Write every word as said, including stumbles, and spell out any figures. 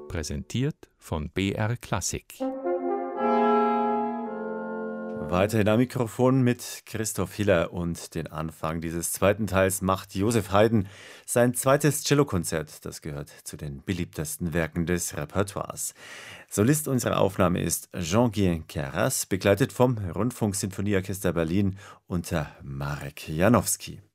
Präsentiert von B R Klassik. Weiterhin am Mikrofon mit Christoph Hiller und den Anfang dieses zweiten Teils macht Joseph Haydn sein zweites Cellokonzert. Das gehört zu den beliebtesten Werken des Repertoires. Solist unserer Aufnahme ist Jean-Guyen Queyras, begleitet vom Rundfunksinfonieorchester Berlin unter Marek Janowski.